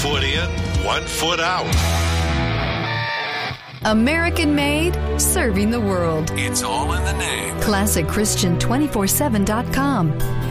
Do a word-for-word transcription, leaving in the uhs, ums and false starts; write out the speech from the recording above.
foot in, one foot out. American made, serving the world. It's all in the name. classic christian two forty-seven dot com.